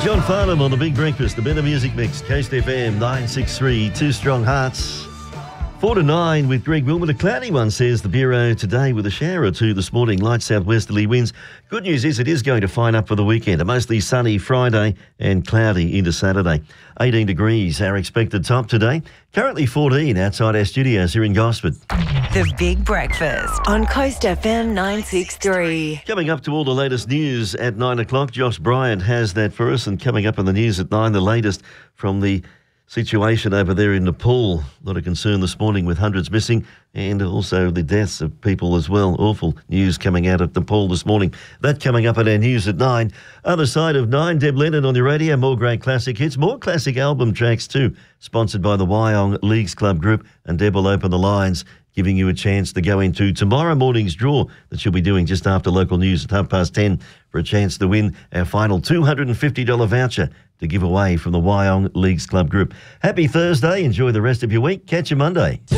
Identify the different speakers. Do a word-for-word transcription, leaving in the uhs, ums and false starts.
Speaker 1: John Farnham on The Big Breakfast, the Better Music Mix, Coast F M nine six three, Two Strong Hearts. Four to nine with Greg Wilmot. A cloudy one, says the Bureau, today with a shower or two this morning. Light southwesterly winds. Good news is it is going to fine up for the weekend. A mostly sunny Friday and cloudy into Saturday. eighteen degrees, our expected top today. Currently fourteen outside our studios here in Gosford.
Speaker 2: The Big Breakfast on Coast F M nine six three.
Speaker 1: Coming up to all the latest news at nine o'clock. Josh Bryant has that for us. And coming up in the news at nine, the latest from the situation over there in Nepal. A lot of concern this morning with hundreds missing and also the deaths of people as well. Awful news coming out of Nepal this morning. That coming up at our news at nine. Other side of nine, Deb Lennon on your radio. More great classic hits, more classic album tracks too. Sponsored by the Wyong Leagues Club Group. And Deb will open the lines, giving you a chance to go into tomorrow morning's draw that she'll be doing just after local news at half past ten for a chance to win our final two hundred fifty dollars voucher to give away from the Wyong Leagues Club Group. Happy Thursday. Enjoy the rest of your week. Catch you Monday.